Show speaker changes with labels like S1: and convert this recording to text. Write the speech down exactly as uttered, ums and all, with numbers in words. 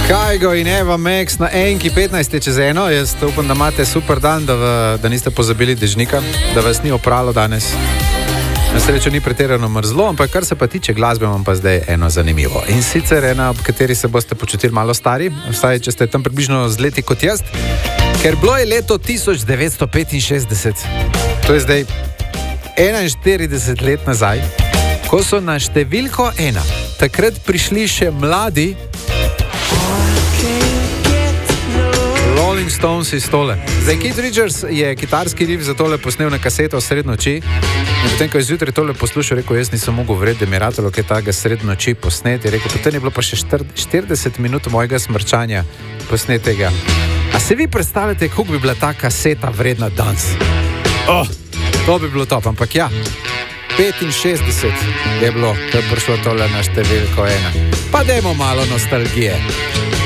S1: Kajgo in Eva Max na enki petnajst čez eno. Jaz upam, da imate super dan, da, v, da niste pozabili dežnika, da vas ni opralo danes. Na srečo ni pretirano mrzlo, ampak kar se pa tiče glasbe, imam pa zdaj eno zanimivo. In sicer ena, ob kateri se boste počutili malo stari, vsaj če ste tam približno z leti kot jaz, ker bilo je leto tisoč devetsto petinšestdeset. To je zdaj enainštirideset let nazaj, ko so na številko ena takrat prišli še mladi Rolling Stones iz tole. Zdaj, Keith Richards je kitarski riff za tole posnel na kaseto sred noči. In potem, ko je zjutraj tole poslušal, rekel, jaz nisem mogel vreti, da mi je ratalo kaj takega sred noči posneti. Rekel, potem je bilo pa še štirideset minut mojega smrčanja posnetega. A se vi predstavljate, koliko bi bila ta kaseta vredna danes? Oh, to bi bilo top, ampak ja, petinšestdeset je bilo, ko je prišlo tole na številko ena. Pa dajmo malo nostalgije.